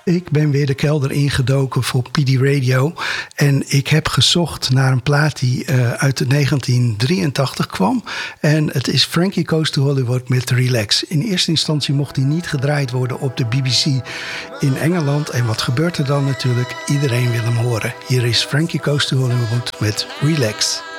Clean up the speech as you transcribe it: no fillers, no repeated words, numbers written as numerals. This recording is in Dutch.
Ik ben weer de kelder ingedoken voor PD Radio. En ik heb gezocht naar een plaat die uit 1983 kwam. En het is Frankie Goes to Hollywood met Relax. In eerste instantie mocht die niet gedraaid worden op de BBC in Engeland. En wat gebeurt er dan natuurlijk? Iedereen wil hem horen. Hier is Frankie Goes to Hollywood met Relax.